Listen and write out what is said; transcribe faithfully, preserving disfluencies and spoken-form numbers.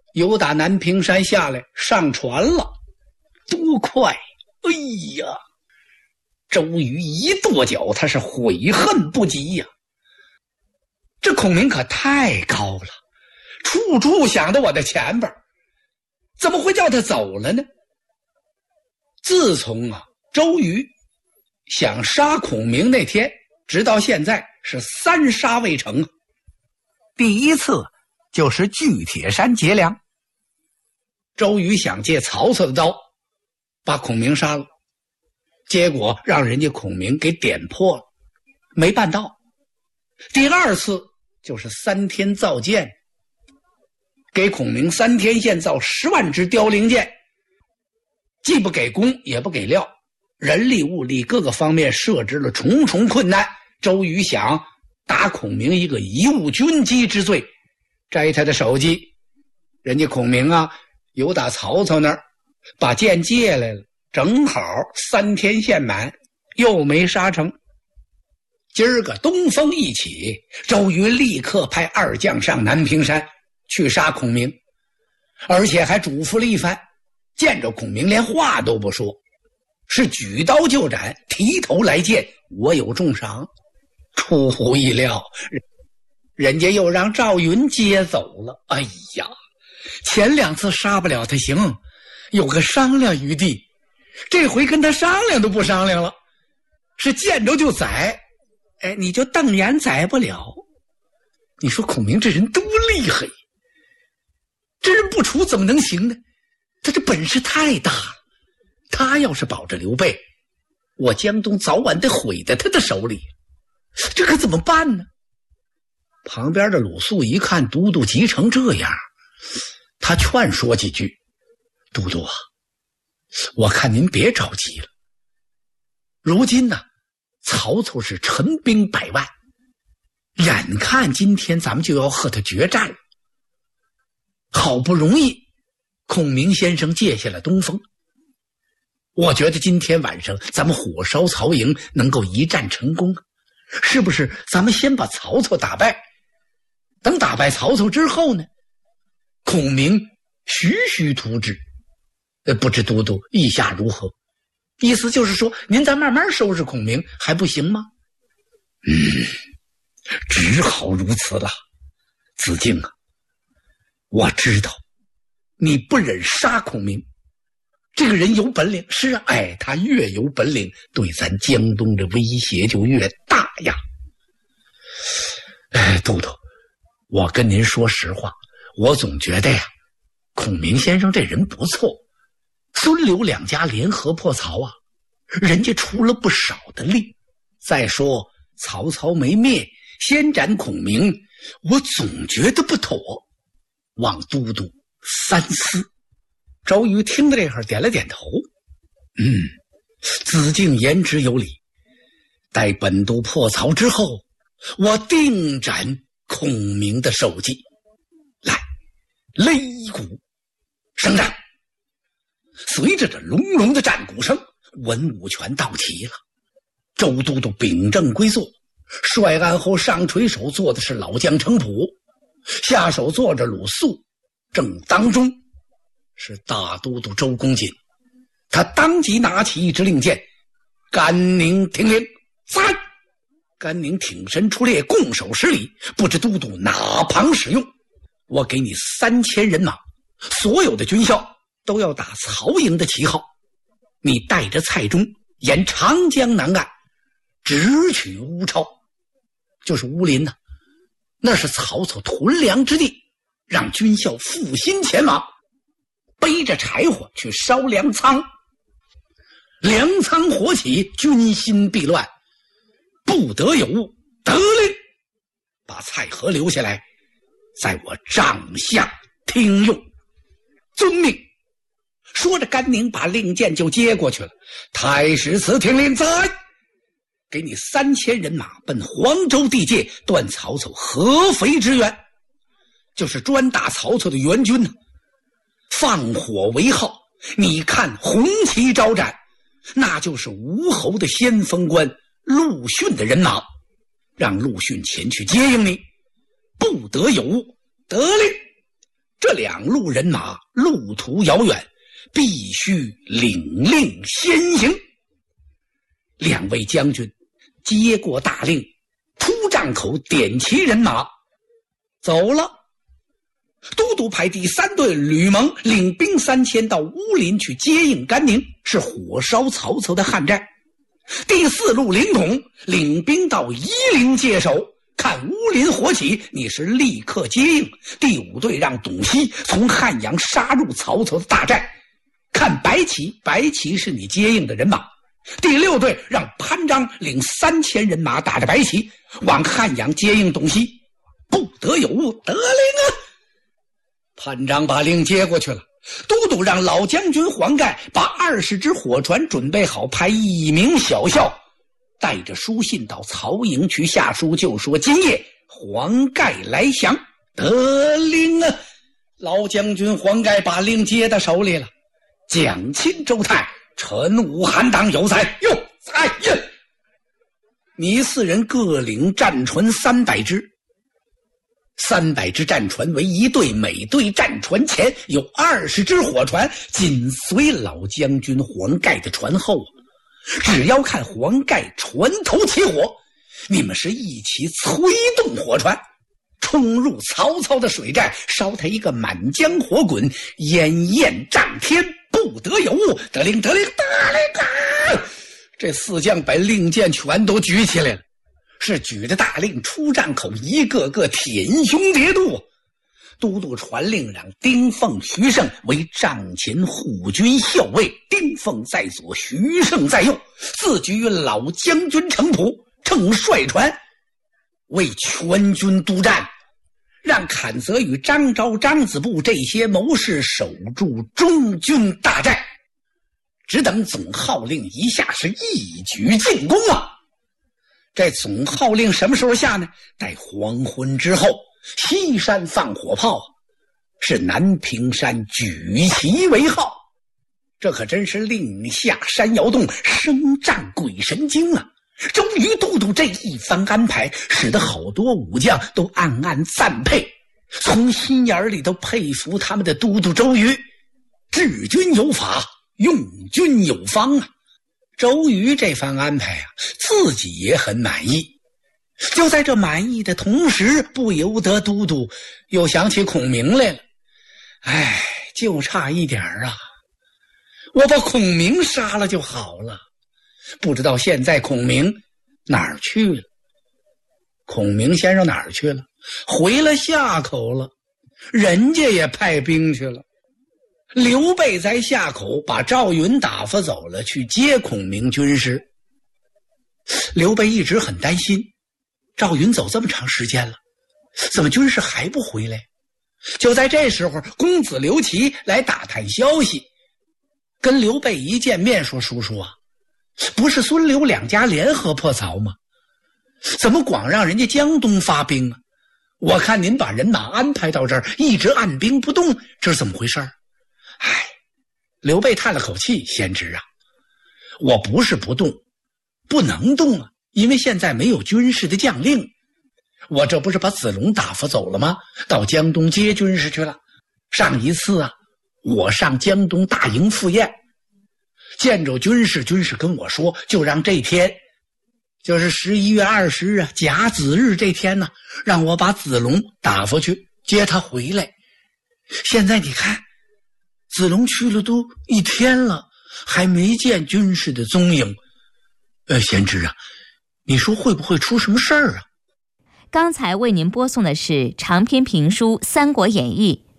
由打南屏山下来上船了，多快！哎呀，周瑜一跺脚，他是悔恨不及呀、啊。这孔明可太高了，处处想到我的前边，怎么会叫他走了呢？自从啊周瑜想杀孔明那天，直到现在是三杀未成。第一次就是巨铁山劫粮，周瑜想借曹操的刀把孔明杀了，结果让人家孔明给点破了，没办到。第二次就是三天造箭，给孔明三天线造十万支凋零箭，既不给弓也不给料，人力物力各个方面设置了重重困难。周瑜想打孔明一个贻误军机之罪，摘他的首级。人家孔明啊由打曹操那儿把剑借来了，正好三天线满，又没杀成。今儿个东风一起，周瑜立刻派二将上南屏山去杀孔明，而且还嘱咐了一番，见着孔明连话都不说，是举刀就斩，提头来见，我有重赏。出乎意料，人家又让赵云接走了。哎呀，前两次杀不了他行，有个商量余地，这回跟他商量都不商量了，是见着就宰。哎，你就瞪眼宰不了。你说孔明这人多厉害，这人不除怎么能行呢？他这本事太大了，他要是保着刘备，我江东早晚得毁在他的手里，这可怎么办呢？旁边的鲁肃一看都督急成这样，他劝说几句，都督啊，我看您别着急了，如今呢曹操是陈兵百万，眼看今天咱们就要和他决战了，好不容易孔明先生借下了东风，我觉得今天晚上咱们火烧曹营能够一战成功，是不是咱们先把曹操打败，等打败曹操之后呢，孔明徐徐图之。呃，不知都督意下如何？意思就是说您再慢慢收拾孔明还不行吗？嗯，只好如此了。子敬啊，我知道你不忍杀孔明，这个人有本领，是啊，哎，他越有本领，对咱江东的威胁就越大呀。哎，都督，我跟您说实话，我总觉得呀，孔明先生这人不错，孙刘两家联合破曹啊，人家出了不少的力。再说曹操没灭，先斩孔明，我总觉得不妥，望都督三思。周瑜听到这会儿点了点头，嗯，子敬言之有理，待本都破曹之后，我定斩孔明的首级。来，擂鼓声战。随着这隆隆的战鼓声，文武全到齐了。周都督秉正归坐，帅案后上垂手坐的是老将程普，下手坐着鲁肃，正当中是大都督周公瑾。他当即拿起一支令箭，甘宁听令，在甘宁挺身出列，拱手施礼，不知都督哪旁使用？我给你三千人马，所有的军校都要打曹营的旗号，你带着蔡中沿长江南岸直取乌巢，就是乌林呐、啊，那是曹操屯粮之地，让军校负心前往，背着柴火去烧粮仓，粮仓火起，军心必乱，不得有误，得令把蔡和留下来，在我帐下听用，遵命。说着，甘宁把令箭就接过去了。太史慈听令，在给你三千人马奔黄州地界，断曹操合肥之援，就是专打曹操的援军呢。放火为号，你看红旗招展，那就是吴侯的先锋官陆逊的人马，让陆逊前去接应你，不得有误，得令。 这两路人马路途遥远，必须领令先行。两位将军接过大令，出帐口点齐人马走了。都督派第三队吕蒙领兵三千到乌林去接应甘宁，是火烧曹操的旱寨。第四路凌统领兵到夷陵接手，看乌林火起，你是立刻接应。第五队让董锡从汉阳杀入曹操的大寨，看白起，白起是你接应的人马。第六队让潘璋领三千人马打着白起往汉阳接应董锡，不得有误，得令啊！潘璋把令接过去了。都督让老将军黄盖把二十只火船准备好，派一名小校带着书信到曹营去下书，就说今夜黄盖来降。得令啊！老将军黄盖把令接到手里了。蒋钦、周泰、陈武、韩当有才，哟才呀！你四人各领战船三百只。三百只战船为一队，每队战船前有二十只火船，紧随老将军黄盖的船后。只要看黄盖船头起火，你们是一起催动火船，冲入曹操的水寨，烧他一个满江火滚，烟焰涨天，不得有误。得令，得令，得令啊！这四将把令箭全都举起来了。是举着大令出帐口，一个个舔胸叠肚。都督传令让丁奉、徐盛为帐前护军校尉，丁奉在左，徐盛在右，自举老将军程普乘帅船为全军督战，让阚泽与张昭、张子布这些谋士守住中军大寨，只等总号令一下，是一举进攻啊！这总号令什么时候下呢？待黄昏之后，西山放火炮，是南屏山举旗为号。这可真是令下山摇动，声战鬼神经啊！周瑜都督这一番安排，使得好多武将都暗暗赞佩，从心眼里都佩服他们的都督周瑜，治军有法，用军有方啊！周瑜这番安排啊，自己也很满意。就在这满意的同时，不由得都督又想起孔明来了。哎，就差一点啊，我把孔明杀了就好了。不知道现在孔明哪儿去了？孔明先生哪儿去了？回了夏口了，人家也派兵去了。刘备在夏口把赵云打发走了，去接孔明军师。刘备一直很担心，赵云走这么长时间了，怎么军师还不回来？就在这时候，公子刘琦来打探消息，跟刘备一见面说：“叔叔啊，不是孙刘两家联合破曹吗？怎么光让人家江东发兵啊？我看您把人马安排到这儿，一直按兵不动，这是怎么回事？”唉，刘备叹了口气：“先知啊，我不是不动，不能动啊，因为现在没有军事的将令。我这不是把子龙打发走了吗？到江东接军师去了。上一次啊，我上江东大营赴宴，见着军师，军师跟我说，就让这天，就是十一月二十日啊，甲子日这天呢，让我把子龙打发去接他回来。现在你看，子龙去了都一天了，还没见军师的踪影。呃，贤侄啊，你说会不会出什么事儿啊？” 刚才为您播送的是长篇评书《三国演义》，